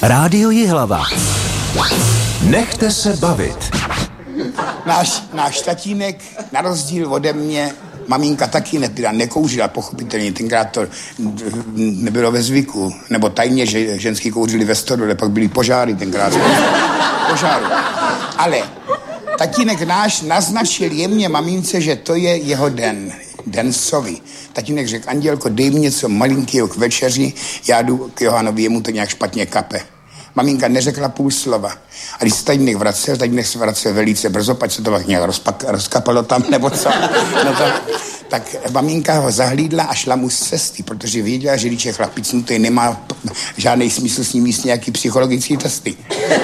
Rádio Jihlava. Nechte se bavit. Náš tatínek, na rozdíl ode mě, maminka taky nekouřila, pochopitelně, tenkrát to nebylo ve zvyku, nebo tajně, že ženský kouřili ve stodole, pak byly požáry tenkrát. Požáru. Ale tatínek náš naznačil jemně mamince, že to je jeho den sovy. Tatínek řekl, Andělko, dej mi něco malinkého k večeři, já jdu k Johanovi, jemu to nějak špatně kape. Maminka neřekla půl slova. A když se tatínek se vracel velice brzo, pak se to tak nějak rozkapalo tam, nebo co. No to, tak maminka ho zahlídla a šla mu z cesty, protože věděla, že když je chlapicnutý, nemá žádný smysl s ním jíst nějaký psychologický testy.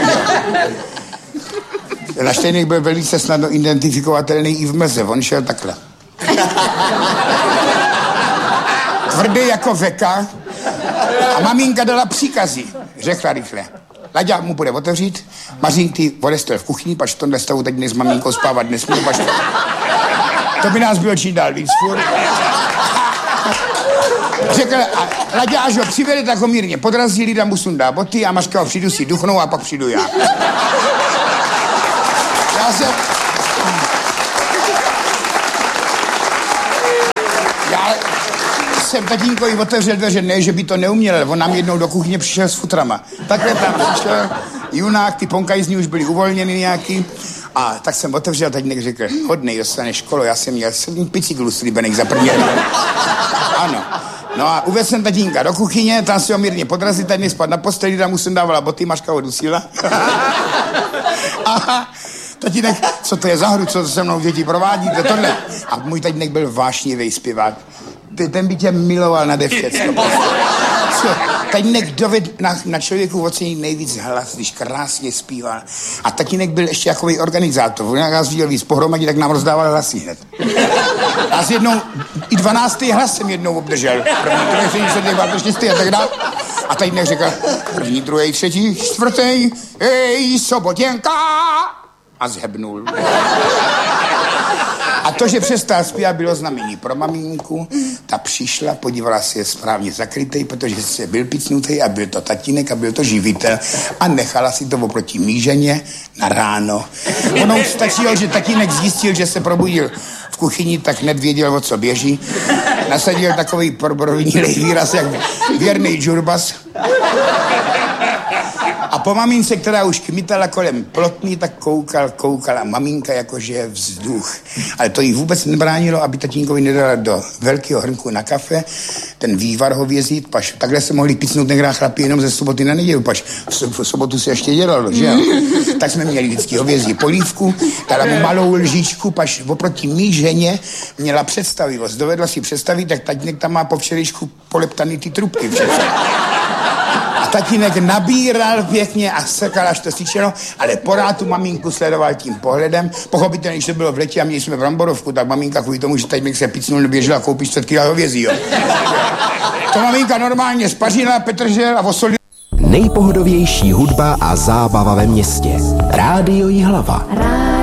Naštěnek byl velice snadno identifikovatelný i v mlze, on šel takhle. Tvrdý jako veka a maminka dala příkazy. Řekla rychle. Laďa mu bude otevřít, Mařín, ty odestel v kuchyni, pač v tomhle stavu teď s maminkou spávat nesmí, pač to by nás bylo čím dál víc furt. Řekl, Laďa, až ho přivede, tak ho mírně podrazí, Lida mu sundá boty a Mařka ho přijdu si duchnou a pak přijdu já. Já jsem tatínkovi otevřel dveře, ne, že by to neuměl, ale on nám jednou do kuchyně přišel s futrama. Takhle tam přišel junák, ty ponkajzní už byly uvolněny nějaký. A tak jsem otevřel, tatínek řekl, hodnej, dostaneš školu, já jsem měl 7 bicyklů slíbených za první. Ano. No a uvedl jsem tatínka do kuchyně, tam si ho mírně podrazil, tatínek spad na posteli, tam mu jsem dávala boty, Mařka ho dusila. Aha. Tatínek, co to je za hru, co to se mnou děti provádíte, tohle. A můj tatínek byl vášnivý zpěvák. Ten by tě miloval nade všecko. Tatínek doved na člověku ocenit nejvíc hlas, když krásně zpíval. A tatínek byl ještě takový organizátor. On nás viděl víc pohromadě, tak nám rozdával hlasy hned. A s jednou, i 12. hlas jsem jednou obdržel. První, druhý, třetí, a tak dále. A tatínek řekl, první, druhý, třetí, čtvrtý, hej, Sobotěnka! A zhebnul. A to, že přestal zpívat, bylo znamení pro maminku. Ta přišla, podívala se, je správně zakrytej, protože se byl picnutej a byl to tatínek a byl to živitel. A nechala si to oproti míženě na ráno. Ono už stačilo, že tatínek zjistil, že se probudil v kuchyni, tak hned věděl, o co běží. Nasadil takový provinilej výraz, jak věrnej džurbas. A po mamince, která už kmitala kolem plotny, tak koukala maminka, jakože je vzduch. Ale to jí vůbec nebránilo, aby tatínkovi nedala do velkého hrnku na kafe, ten vývar hovězí, paž takhle se mohli picnout nekrát chlapi jenom ze soboty na neděli, paž v sobotu se ještě dělalo, že jo? Tak jsme měli vždycky hovězí polívku, dala mu malou lžičku, paž oproti mý ženě měla představivost. Dovedla si představit, tak tatínek tam má po včerejšku poleptaný ty trubky přece. A tatínek nabíral pěkně a sekal, až to slyšelo, ale porád tu maminku sledoval tím pohledem. Pochopitelně, když to bylo v letě a měli jsme bramborovku, tak maminka kvůli tomu, že tatínek se picnul, neběžela koupit 4 kg hovězí, jo. To maminka normálně spařila, petržel a osolila. Nejpohodovější hudba a zábava ve městě. Rádio Jihlava.